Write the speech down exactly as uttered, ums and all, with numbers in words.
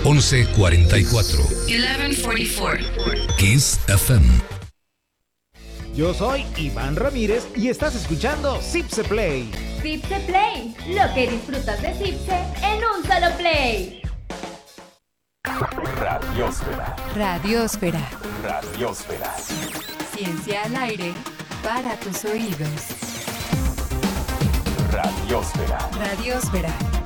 once cuarenta y cuatro. once cuarenta y cuatro. Kiss F M. Yo soy Iván Ramírez y estás escuchando Zipse Play. Zipse Play, lo que disfrutas de Zipse en un solo play. Radiósfera. Radiósfera. Radiósfera. Ciencia al aire para tus oídos. Radiósfera. Radiósfera.